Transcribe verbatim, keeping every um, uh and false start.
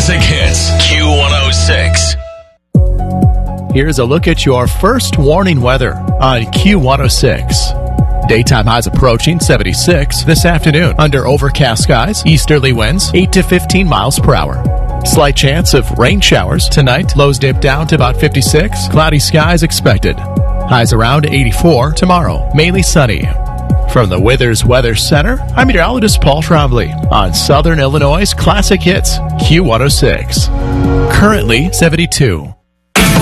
Classic Hits, Q one oh six. Here's a look at your first warning weather on Q one oh six. Daytime highs approaching seventy-six this afternoon under overcast skies, easterly winds eight to fifteen miles per hour. Slight chance of rain showers tonight, lows dip down to about fifty-six, cloudy skies expected. Highs around eighty-four tomorrow, mainly sunny. From the Withers Weather Center, I'm meteorologist Paul Trombley on Southern Illinois' Classic Hits, Q one oh six. Currently seventy-two.